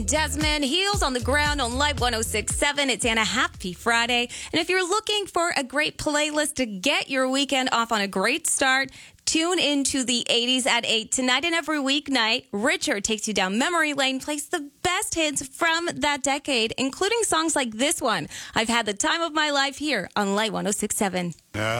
and Desmond, Heels on the Ground on Light 106.7. It's Anna. Happy Friday. And if you're looking for a great playlist to get your weekend off on a great start, tune into the 80s at 8. Tonight and every weeknight, Richard takes you down memory lane, plays the best hits from that decade, including songs like this one. I've had the time of my life here on Light 106.7.